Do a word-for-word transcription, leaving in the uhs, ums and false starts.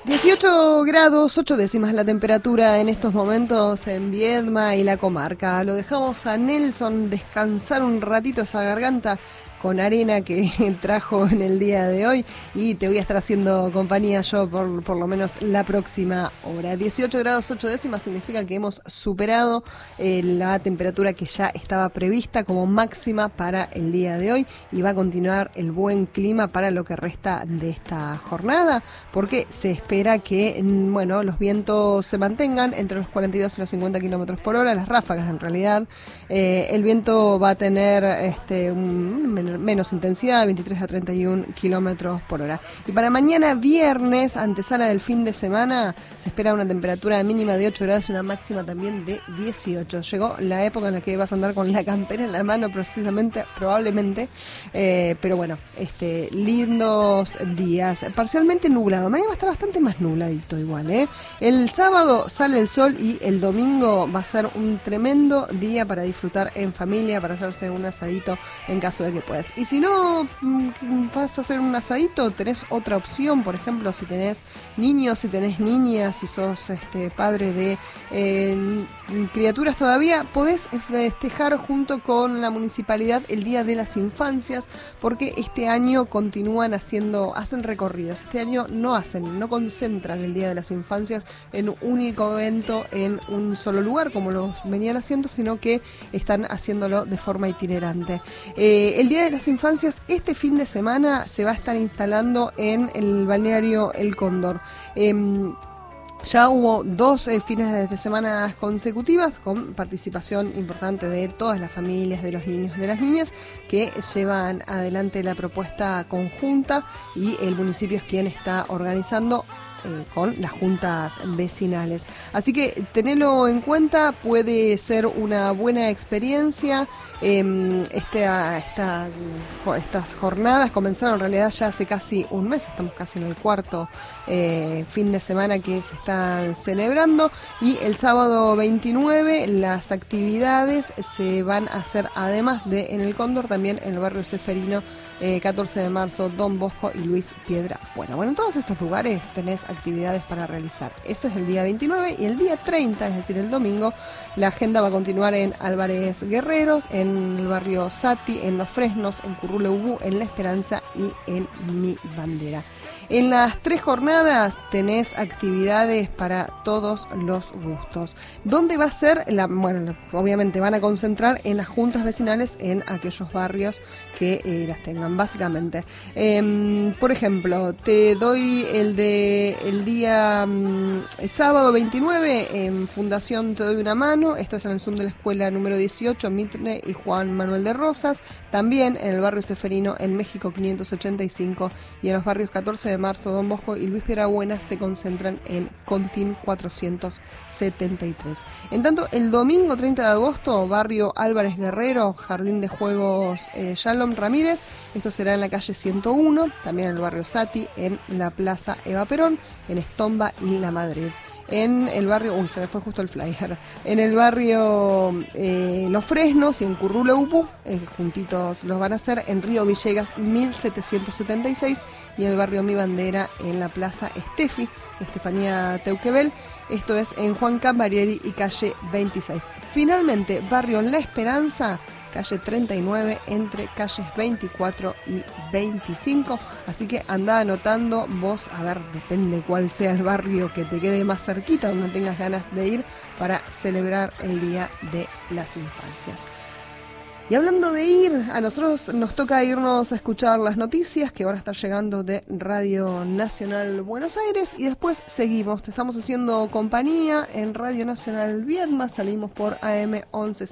dieciocho grados, ocho décimas la temperatura en estos momentos en Viedma y la comarca. Lo dejamos a Nelson descansar un ratito esa garganta con arena que trajo en el día de hoy y te voy a estar haciendo compañía yo por, por lo menos la próxima hora. dieciocho grados ocho décimas significa que hemos superado eh, la temperatura que ya estaba prevista como máxima para el día de hoy y va a continuar el buen clima para lo que resta de esta jornada, porque se espera que bueno, los vientos se mantengan entre los cuarenta y dos y los cincuenta kilómetros por hora, las ráfagas en realidad. Eh, el viento va a tener este, un menor menos intensidad, veintitrés a treinta y uno kilómetros por hora. Y para mañana viernes, antesala del fin de semana, se espera una temperatura mínima de ocho grados y una máxima también de dieciocho. Llegó la época en la que vas a andar con la campera en la mano precisamente, probablemente, eh, pero bueno, este, lindos días. Parcialmente nublado, mañana va a estar bastante más nubladito igual, ¿eh? El sábado sale el sol y el domingo va a ser un tremendo día para disfrutar en familia, para hacerse un asadito en caso de que puedas. Y si no vas a hacer un asadito, tenés otra opción, por ejemplo, si tenés niños, si tenés niñas, si sos este, padre de eh, criaturas todavía, podés festejar junto con la municipalidad el Día de las Infancias, porque este año continúan haciendo, hacen recorridos. Este año no hacen, no concentran el Día de las Infancias en un único evento en un solo lugar, como lo venían haciendo, sino que están haciéndolo de forma itinerante. Eh, el Día de las Infancias este fin de semana se va a estar instalando en el balneario El Cóndor. Eh, Ya hubo dos eh, fines de semana consecutivas con participación importante de todas las familias, de los niños y de las niñas que llevan adelante la propuesta conjunta y el municipio es quien está organizando Eh, con las juntas vecinales. Así que tenelo en cuenta, puede ser una buena experiencia. Eh, esta, esta, estas jornadas comenzaron en realidad ya hace casi un mes, estamos casi en el cuarto eh, fin de semana que se están celebrando y el sábado veintinueve las actividades se van a hacer además de en el Cóndor, también en el barrio Ceferino, Eh, catorce de marzo, Don Bosco y Luis Piedra. Bueno, bueno, en todos estos lugares tenés actividades para realizar. Ese es el día veintinueve y el día treinta, es decir, el domingo, la agenda va a continuar en Álvarez Guerreros, en el barrio Sati, en Los Fresnos, en Curruleubú, en La Esperanza y en Mi Bandera. En las tres jornadas tenés actividades para todos los gustos. ¿Dónde va a ser? La, bueno, obviamente van a concentrar en las juntas vecinales en aquellos barrios que eh, las tengan, básicamente. Eh, por ejemplo, te doy el de el día eh, sábado veintinueve en Fundación Te Doy Una Mano. Esto es en el Zoom de la escuela número dieciocho, Mitre y Juan Manuel de Rosas. También en el barrio Ceferino, en México quinientos ochenta y cinco, y en los barrios catorce de marzo, Don Bosco y Luis Piedrabuena se concentran en Contín cuatrocientos setenta y tres. En tanto, el domingo treinta de agosto, barrio Álvarez Guerrero, Jardín de Juegos eh, Shalom Ramírez, esto será en la calle ciento uno, también en el barrio Sati, en la plaza Eva Perón, en Estomba y La Madrid. En el barrio, uy, se me fue justo el flyer, en el barrio eh, Los Fresnos y en Curruleubú, eh, juntitos los van a hacer, en Río Villegas mil setecientos setenta y seis y en el barrio Mi Bandera en la plaza Estefi, Estefanía Teuquebel, esto es en Juan Cambarieri y calle veintiséis. Finalmente, barrio La Esperanza, calle treinta y nueve, entre calles veinticuatro y veinticinco, así que anda anotando vos, a ver, depende cuál sea el barrio que te quede más cerquita, donde tengas ganas de ir para celebrar el Día de las Infancias. Y hablando de ir, a nosotros nos toca irnos a escuchar las noticias que van a estar llegando de Radio Nacional Buenos Aires y después seguimos, te estamos haciendo compañía en Radio Nacional Viedma, salimos por A M once